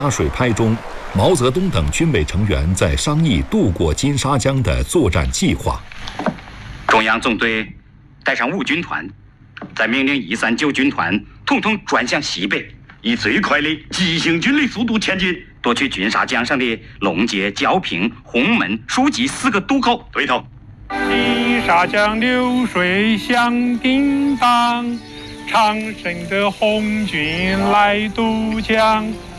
水拍中，毛泽东等军委成员在商议渡过金沙江的作战计划。 中央纵队带上5军团，再命令1、3、9军团统统转向西北，以最快的急行军的速度前进，夺取金沙江上的龙街、焦平、洪门、书记4个渡口。对头。 金沙江流水响叮当，长盛的红军来渡江。